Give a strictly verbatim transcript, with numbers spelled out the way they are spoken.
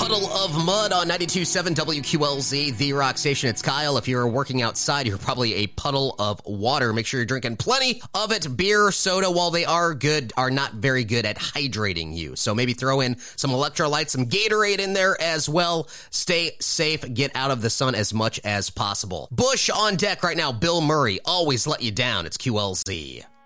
Puddle of Mud on ninety-two point seven W Q L Z, the rock station. It's Kyle. If you're working outside, you're probably a puddle of water. Make sure you're drinking plenty of it. Beer, soda, while they are good, are not very good at hydrating you. So maybe throw in some electrolytes, some Gatorade in there as well. Stay safe. Get out of the sun as much as possible. Bush on deck right now. Bill Murray, always let you down. It's Q L Z.